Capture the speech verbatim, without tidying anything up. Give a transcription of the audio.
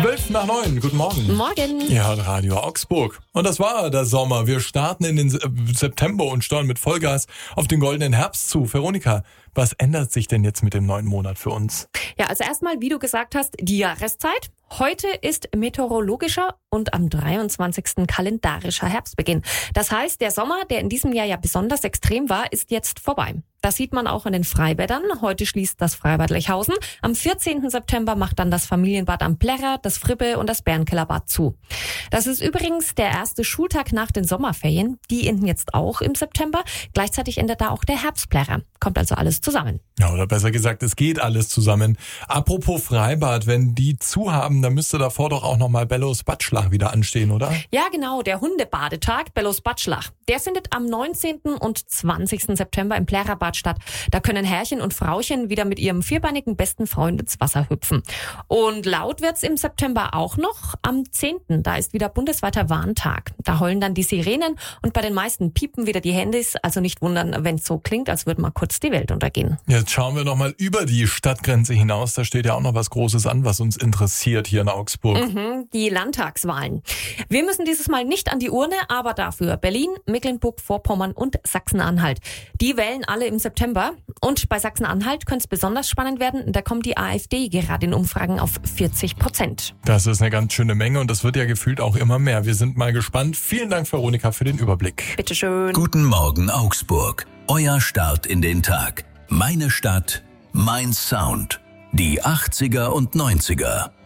Zwölf nach neun, guten Morgen. Morgen. Ja, Radio Augsburg. Und das war der Sommer. Wir starten in den September und steuern mit Vollgas auf den goldenen Herbst zu. Veronika, was ändert sich denn jetzt mit dem neuen Monat für uns? Ja, also erstmal, wie du gesagt hast, die Jahreszeit. Heute ist meteorologischer und am dreiundzwanzigsten kalendarischer Herbstbeginn. Das heißt, der Sommer, der in diesem Jahr ja besonders extrem war, ist jetzt vorbei. Das sieht man auch in den Freibädern. Heute schließt das Freibad Lechhausen. Am vierzehnten September macht dann das Familienbad am Plärrer, das Fribbe und das Bärenkellerbad zu. Das ist übrigens der erste Schultag nach den Sommerferien. Die enden jetzt auch im September. Gleichzeitig endet da auch der Herbstplärrer. Kommt also alles zusammen. Ja, oder besser gesagt, es geht alles zusammen. Apropos Freibad, wenn die zu haben, dann müsste davor doch auch nochmal Bellows Badschlach wieder anstehen, oder? Ja, genau, der Hundebadetag Bellows Badschlach. Der findet am neunzehnten und zwanzigsten September im Plärerbad statt. Da können Herrchen und Frauchen wieder mit ihrem vierbeinigen besten Freund ins Wasser hüpfen. Und laut wird's im September auch noch. Am zehnten Da ist wieder bundesweiter Warntag. Da heulen dann die Sirenen und bei den meisten piepen wieder die Handys. Also nicht wundern, wenn es so klingt, als würde mal kurz die Welt untergehen. Jetzt schauen wir noch mal über die Stadtgrenze hinaus. Da steht ja auch noch was Großes an, was uns interessiert hier in Augsburg. Mhm, die Landtagswahlen. Wir müssen dieses Mal nicht an die Urne, aber dafür Berlin, Mecklenburg-Vorpommern und Sachsen-Anhalt. Die wählen alle im September. Und bei Sachsen-Anhalt könnte es besonders spannend werden. Da kommt die AfD gerade in Umfragen auf vierzig Prozent. Das ist eine ganz schöne Menge und das wird ja gefühlt auch immer mehr. Wir sind mal gespannt. Vielen Dank, Veronika, für den Überblick. Bitteschön. Guten Morgen, Augsburg. Euer Start in den Tag. Meine Stadt, mein Sound. Die achtziger und neunziger.